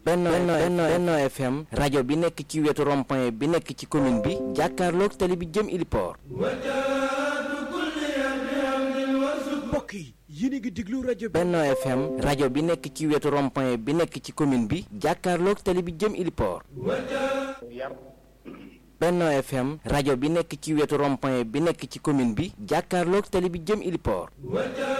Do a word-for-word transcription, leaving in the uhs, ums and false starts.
Benno Benno Benno F M rajo bi nekk ci wetu rond-point bi nekk ci commune bi jàkkaarloog tali bi jëm Iliport. mbokk yi yéen a ngi déglu rajo Benno F M rajo bi nekk ci wetu rond-point bi nekk ci commune bi jàkkaarloog tali bi jëm Iliport. Benno F M rajo bi nekk ci wetu rond-point bi nekk ci commune bi jàkkaarloog tali bi jëm Iliport.